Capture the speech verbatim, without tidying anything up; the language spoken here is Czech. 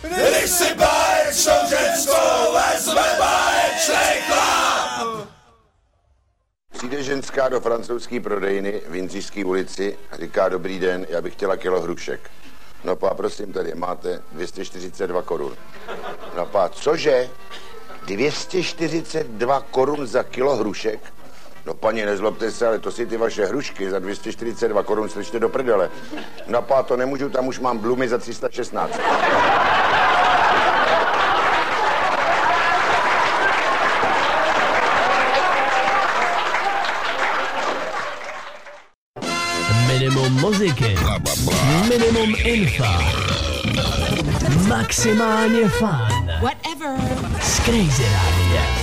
Když si báječnou ženskou vezme báječnej chlap. Přijde ženská do francouzské prodejny v Jindřišské ulici a říká: dobrý den, já bych chtěla kilo hrušek. No pá, prosím, tady máte dvě stě čtyřicet dva korun. No pá, cože? dvě stě čtyřicet dva korun za kilo hrušek? No paní, nezlobte se, ale to si ty vaše hrušky za dvě stě čtyřicet dva korun slyšte do prdele. No pá, to nemůžu, tam už mám blumy za tři sta šestnáct. Minimum muziky, minimum infa, maximálně fun. Whatever. Z Crazy Rádia.